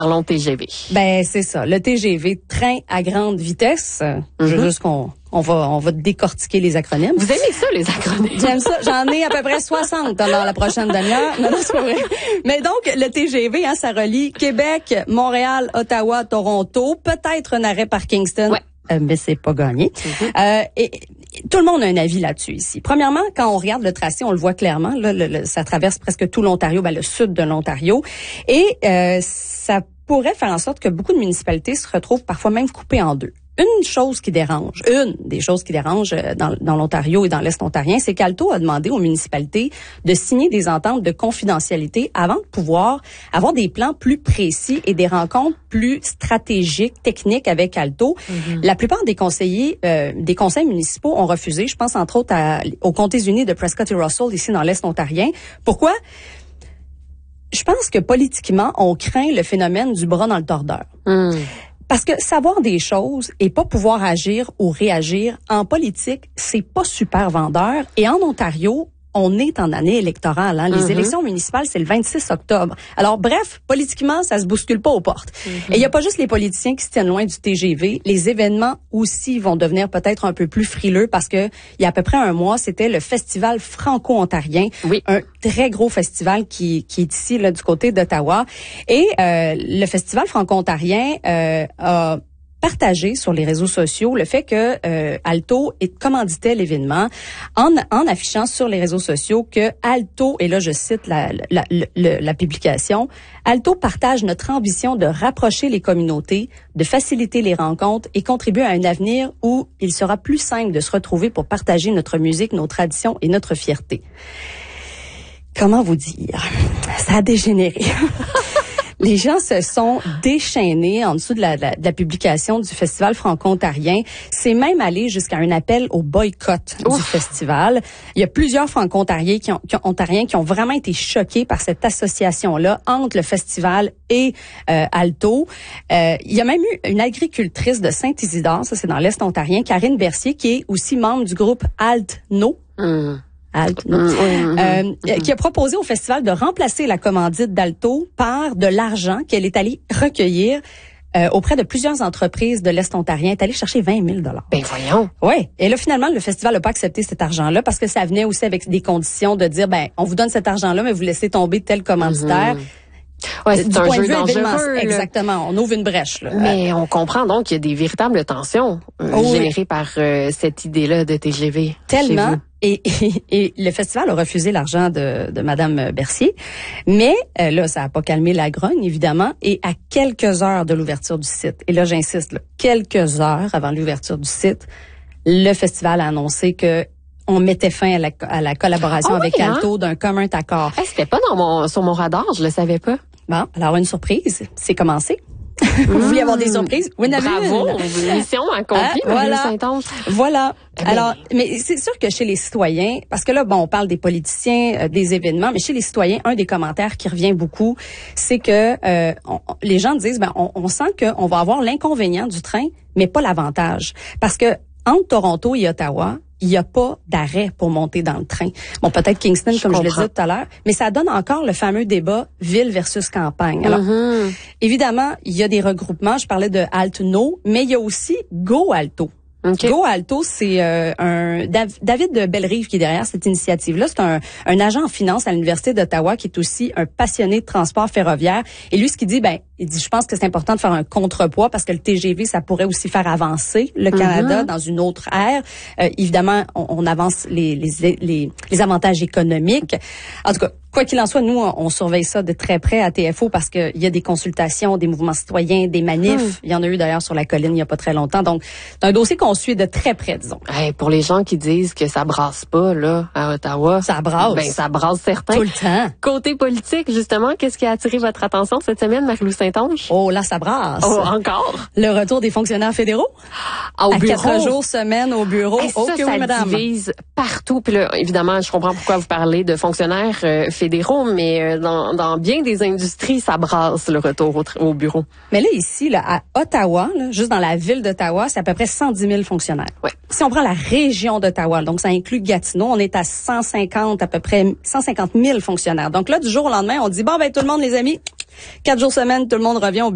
Parlons TGV. Ben c'est ça, le TGV, train à grande vitesse. Je veux juste qu'on va décortiquer les acronymes. Vous aimez ça, les acronymes? J'aime ça. J'en ai à peu près 60 dans la prochaine demi-heure. Non, c'est pas vrai. Mais donc, le TGV, ça relie Québec, Montréal, Ottawa, Toronto. Peut-être un arrêt par Kingston. Ouais. Mais c'est pas gagné. Et tout le monde a un avis là-dessus ici. Premièrement, quand on regarde le tracé, on le voit clairement. Là, ça traverse presque tout l'Ontario, le sud de l'Ontario. Et ça pourrait faire en sorte que beaucoup de municipalités se retrouvent parfois même coupées en deux. Une des choses qui dérange dans l'Ontario et dans l'Est ontarien, c'est qu'Alto a demandé aux municipalités de signer des ententes de confidentialité avant de pouvoir avoir des plans plus précis et des rencontres plus stratégiques, techniques avec Alto. La plupart des conseils municipaux ont refusé. Je pense entre autres aux comtés unis de Prescott et Russell, ici dans l'Est ontarien. Pourquoi? Je pense que politiquement, on craint le phénomène du bras dans le tordeur. Parce que savoir des choses et pas pouvoir agir ou réagir en politique, c'est pas super vendeur. Et en Ontario, on est en année électorale. Les élections municipales, c'est le 26 octobre. Alors bref, politiquement, ça se bouscule pas aux portes. Et il y a pas juste les politiciens qui se tiennent loin du TGV. Les événements aussi vont devenir peut-être un peu plus frileux parce que il y a à peu près un mois, c'était le festival franco-ontarien. Oui. Un très gros festival qui est ici, là, du côté d'Ottawa. Et le festival franco-ontarien a partagé sur les réseaux sociaux le fait que Alto commanditait l'événement en affichant sur les réseaux sociaux que Alto, et là je cite la publication, Alto partage notre ambition de rapprocher les communautés, de faciliter les rencontres et contribuer à un avenir où il sera plus simple de se retrouver pour partager notre musique, nos traditions et notre fierté. Comment vous dire? Ça a dégénéré. Les gens se sont déchaînés en dessous de la publication du festival franco-ontarien. C'est même allé jusqu'à un appel au boycott du festival. Il y a plusieurs franco-ontariens qui ont vraiment été choqués par cette association-là entre le festival et Alto. Il y a même eu une agricultrice de Saint-Isidore, ça c'est dans l'Est ontarien, Karine Bercier, qui est aussi membre du groupe Altno. Qui a proposé au festival de remplacer la commandite d'Alto par de l'argent qu'elle est allée recueillir auprès de plusieurs entreprises de l'Est ontarien. Elle est allée chercher 20 000 $. Ben voyons. Oui. Et là, finalement, le festival n'a pas accepté cet argent-là parce que ça venait aussi avec des conditions de dire, on vous donne cet argent-là, mais vous laissez tomber tel commanditaire. Ouais, c'est un jeu dangereux. Exactement, on ouvre une brèche. Là. Mais on comprend donc qu'il y a des véritables tensions générées par cette idée-là de TGV. Tellement. Et le festival a refusé l'argent de Madame Bercier. Mais là, ça n'a pas calmé la grogne, évidemment. Et à quelques heures de l'ouverture du site, et là, j'insiste, quelques heures avant l'ouverture du site, le festival a annoncé que on mettait fin à la collaboration avec Alto d'un commun accord. C'était pas sur mon radar, je le savais pas. Bon, alors une surprise, c'est commencé. Vous vouliez avoir des surprises? Oui, bravo, mission accomplie, voilà. Saint-Onge. Voilà. Alors, mais c'est sûr que chez les citoyens, parce que là, on parle des politiciens, des événements, mais chez les citoyens, un des commentaires qui revient beaucoup, c'est que les gens disent, on sent qu'on va avoir l'inconvénient du train, mais pas l'avantage. Parce que entre Toronto et Ottawa, il n'y a pas d'arrêt pour monter dans le train. Bon, peut-être Kingston, comme je le disais tout à l'heure, mais ça donne encore le fameux débat ville versus campagne. Alors, évidemment, il y a des regroupements. Je parlais de Altno, mais il y a aussi Go Alto. Okay. Go Alto, c'est David de Bellerive qui est derrière cette initiative-là. C'est un agent en finance à l'Université d'Ottawa qui est aussi un passionné de transport ferroviaire. Et lui, ce qu'il dit, il dit, je pense que c'est important de faire un contrepoids parce que le TGV, ça pourrait aussi faire avancer le Canada dans une autre ère. Évidemment, on avance les avantages économiques. En tout cas, quoi qu'il en soit, nous, on surveille ça de très près à TFO parce qu'il y a des consultations, des mouvements citoyens, des manifs. Il y en a eu d'ailleurs sur la colline il n'y a pas très longtemps. Donc, c'est un dossier qu'on suit de très près, disons. Hey, pour les gens qui disent que ça brasse pas, là, à Ottawa. Ça brasse. Ça brasse certains. Tout le temps. Côté politique, justement, qu'est-ce qui a attiré votre attention cette semaine, Marie-Lou Saint-Onge? Oh, là, ça brasse. Oh, encore? Le retour des fonctionnaires fédéraux. Au bureau. 4 jours, semaine au bureau. Ça divise partout. Puis là, évidemment, je comprends pourquoi vous parlez de fonctionnaires fédéraux, mais dans bien des industries, ça brasse le retour au bureau. Mais là, ici, là, à Ottawa, là, juste dans la ville d'Ottawa, c'est à peu près 110 000 fonctionnaires. Ouais. Si on prend la région d'Ottawa, donc ça inclut Gatineau, on est à 150 000 fonctionnaires. Donc là, du jour au lendemain, on dit, tout le monde, les amis, 4 jours semaine, tout le monde revient au